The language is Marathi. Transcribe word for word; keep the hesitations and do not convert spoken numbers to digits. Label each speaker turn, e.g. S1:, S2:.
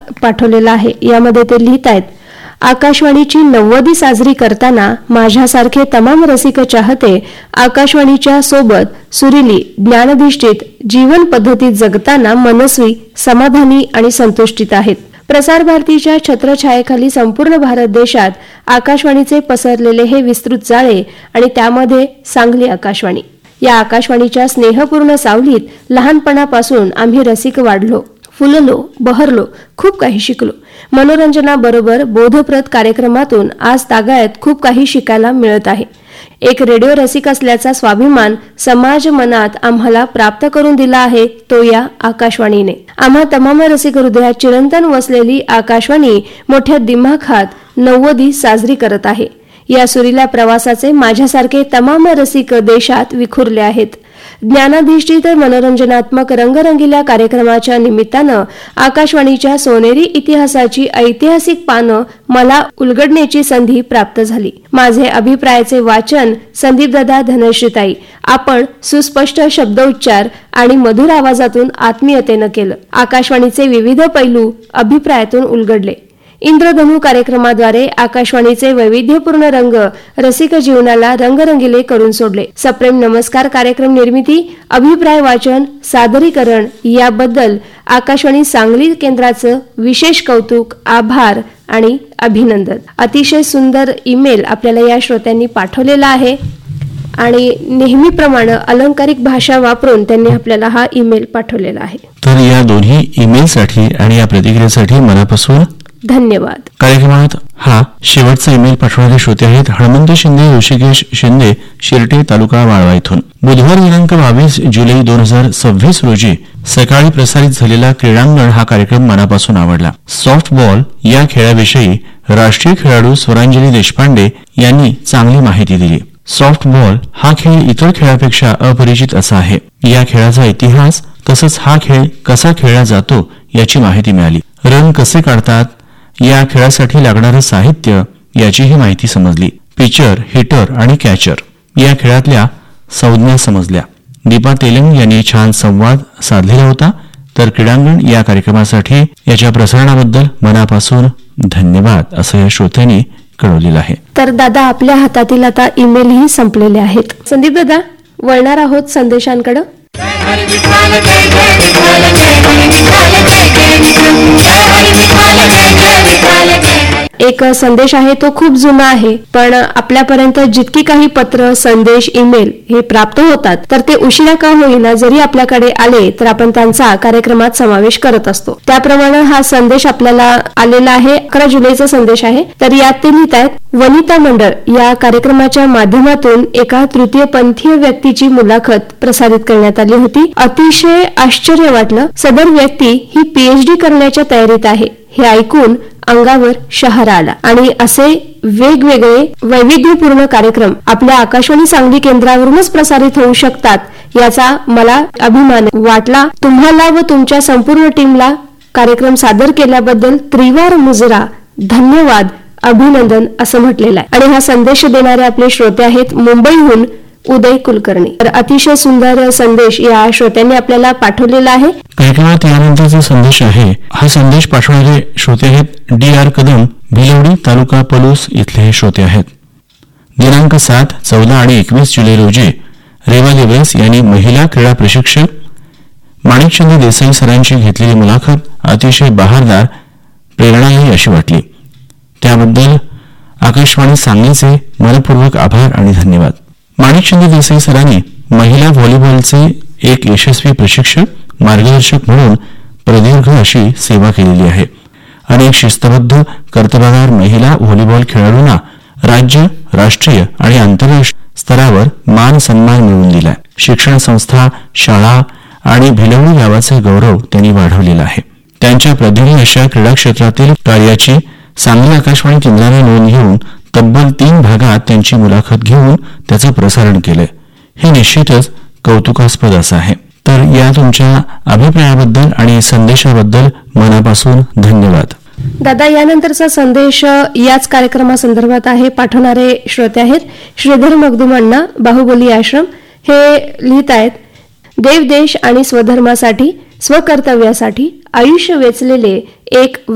S1: पाठवलेला आहे. यामध्ये ते लिहित आहेत, आकाशवाणीची नव्वदी साजरी करताना माझ्यासारखे तमाम रसिक चाहते आकाशवाणीच्या सोबत सुरीली ज्ञानधिष्ठित जीवन पद्धतीत जगताना मनस्वी, समाधानी आणि संतुष्टित आहेत. प्रसार भारतीच्या छत्रछायेखाली संपूर्ण भारत देशात आकाशवाणीचे पसरलेले हे विस्तृत जाळे आणि त्यामध्ये सांगली आकाशवाणी. या आकाशवाणीच्या स्नेहपूर्ण सावलीत लहानपणापासून आम्ही रसिक वाढलो, फुललो, बहरलो, खूप काही शिकलो. मनोरंजनाबरोबर बोधप्रद कार्यक्रमातून आज तागायत खूप काही शिकायला मिळत आहे. एक रेडिओ रसिक असल्याचा स्वाभिमान समाज मनात आम्हाला प्राप्त करून दिला आहे तो या आकाशवाणीने. आम्हा तमाम रसिक हृदयात चिरंतन वसलेली आकाशवाणी मोठ्या दिमाखात नव्वदी साजरी करत आहे. या सुरीला प्रवासाचे माझ्यासारखे तमाम रसिक देशात विखुरले आहेत. ज्ञानाधिष्ठित मनोरंजनात्मक रंगरंगील्या कार्यक्रमाच्या निमित्तानं आकाशवाणीच्या सोनेरी इतिहासाची ऐतिहासिक पानं मला उलगडण्याची संधी प्राप्त झाली. माझे अभिप्रायाचे वाचन संदीपदादा, धनश्रीताई आपण सुस्पष्ट शब्दोच्चार आणि मधुर आवाजातून आत्मीयतेनं केलं. आकाशवाणीचे विविध पैलू अभिप्रायातून उलगडले. इंद्रधनु कार्यक्रमाद्वारे आकाशवाणीचे वैविध्यपूर्ण रंग रसिक जीवनाला रंगरंगिले करून सोडले. सप्रेम नमस्कार कार्यक्रम निर्मिती, अभिप्राय वाचन, सादरीकरण याबद्दल आकाशवाणी सांगली केंद्राचं विशेष कौतुक, आभार आणि अभिनंदन. अतिशय सुंदर ईमेल आपल्याला या श्रोत्यांनी पाठवलेला आहे आणि नेहमीप्रमाणे अलंकारिक भाषा वापरून त्यांनी आपल्याला हा ईमेल पाठवलेला आहे.
S2: तर या दोन्ही ईमेलसाठी आणि या प्रतिक्रियेसाठी मनापासून
S1: धन्यवाद.
S2: कार्यक्रमात हा शेवटचा ईमेल पाठवणारे श्रोते आहेत हनुमंत शिंदे, ऋषिकेश शिंदे, शिर्टे, तालुका वाळवा इथून. बुधवार दिनांक बावीस जुलै दोन हजार सव्वीस रोजी सकाळी प्रसारित झालेला क्रीडांगण हा कार्यक्रम मनापासून आवडला. सॉफ्टबॉल या खेळाविषयी राष्ट्रीय खेळाडू स्वरांजली देशपांडे यांनी चांगली माहिती दिली. सॉफ्टबॉल हा खेळ इतर खेळापेक्षा अपरिचित असा आहे. या खेळाचा इतिहास तसंच हा खेळ कसा खेळला जातो याची माहिती मिळाली. रन कसे काढतात, या खेळासाठी लागणारं साहित्य याचीही माहिती समजली. पिचर, हिटर आणि कॅचर या खेळातल्या संज्ञा समजल्या. दीपा तेलंग यांनी छान संवाद साधलेला होता. तर क्रीडांगण या कार्यक्रमासाठी याच्या प्रसारणाबद्दल मनापासून धन्यवाद असं या श्रोत्यांनी कळवलेलं आहे.
S1: तर दादा, आपल्या हातातील आता ईमेलही संपलेले आहेत. संदीप दादा, वळणार आहोत संदेशांकडे. एक संदेश आहे तो खूप जुना आहे, पण आपल्यापर्यंत जितकी काही पत्र, संदेश, ईमेल हे प्राप्त होतात तर ते उशिरा का होईना जरी आपल्याकडे आले तर आपण त्यांचा कार्यक्रमात समावेश करत असतो. त्याप्रमाणे हा संदेश आपल्याला आलेला आहे. अकरा जुलैचा संदेश आहे. तर यात ते लिहित आहेत, वनिता मंडळ या कार्यक्रमाच्या माध्यमातून एका तृतीयपंथीय व्यक्तीची मुलाखत प्रसारित करण्यात आली होती. अतिशय आश्चर्य वाटलं. सदर व्यक्ती ही पीएचडी करण्याच्या तयारीत आहे हे ऐकून अंगावर शहारा आला. आणि असे वेगवेगळे वैविध्यपूर्ण कार्यक्रम आपल्या आकाशवाणी सांगली केंद्रावरूनच प्रसारित होऊ शकतात याचा मला अभिमान वाटला. तुम्हाला व तुमच्या संपूर्ण टीमला कार्यक्रम सादर केल्याबद्दल त्रिवार मुजरा, धन्यवाद, अभिनंदन असं म्हटलेलं आहे. आणि हा संदेश देणारे आपले श्रोते आहेत मुंबईहून उदय कुलकर्णी. तर अतिशय सुंदर संदेश या श्रोत्यांनी आपल्याला पाठवलेला आहे.
S2: कार्यक्रमात यानंतरचा संदेश आहे. हा संदेश पाठवणारे श्रोते आहेत डी आर कदम, भिलवडी, तालुका पलूस इथले हे श्रोते आहेत. दिनांक सात, चौदा आणि एकवीस जुलै रोजी रेवा दिवस यांनी महिला क्रीडा प्रशिक्षक माणिकचंद देसाई सरांची घेतलेली मुलाखत अतिशय बहारदार, प्रेरणादायी अशी वाटली. त्याबद्दल आकाशवाणी सांगलीचे मनपूर्वक आभार आणि धन्यवाद. माणिकचंद देसाई सरांनी महिला व्हॉलीबॉलचे एक यशस्वी प्रशिक्षक, मार्गदर्शक म्हणून प्रदीर्घ अशी सेवा केलेली आहे. अनेक शिस्तबद्ध, कर्तबगार महिला व्हॉलीबॉल खेळाडूंना राज्य, राष्ट्रीय आणि आंतरराष्ट्रीय स्तरावर मान सन्मान मिळवून दिलाय. शिक्षण संस्था, शाळा आणि भिलवडी गावाचे गौरव त्यांनी वाढवलेला आहे. त्यांच्या प्रदीर्घ अशा क्रीडा क्षेत्रातील कार्याची सांगली आकाशवाणी केंद्राने नोंद घेऊन तब्बल तीन भागात त्यांची मुलाखत घेऊन त्याचं प्रसारण केलंय. हे निश्चितच कौतुकास्पद असं आहे. तर या तुमच्या अभिप्रायाबद्दल आणि संदेशाबद्दल मनापासून धन्यवाद.
S1: दादा, यानंतरचा संदेश याच कार्यक्रमासंदर्भात आहे. पाठवणारे श्रोते आहेत श्रीधर मगदुम अण्णा, बाहुबली आश्रम. हे लिहित आहेत, देव, देश आणि स्वधर्मासाठी, स्वकर्तव्यासाठी आयुष्य वेचलेले एक